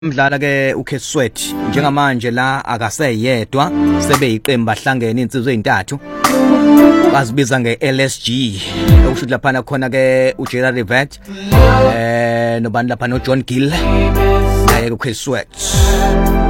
Mdlala ke uKate Sweat njengamanje la akaseyedwa sebeyiqembu bahlangene insizwe ezintathu bazibiza ngeLSG okusho lapha khona ke uJerald Rivet nobani lapha noJohn Gill naye uKate Sweat.